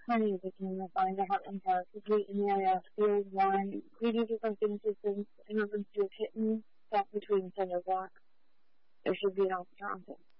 Honey became the find the Heartland Park, complete in the area of field line, greedy to something distance, in reference to a kitten, stopped between center blocks. There should be an off Johnson.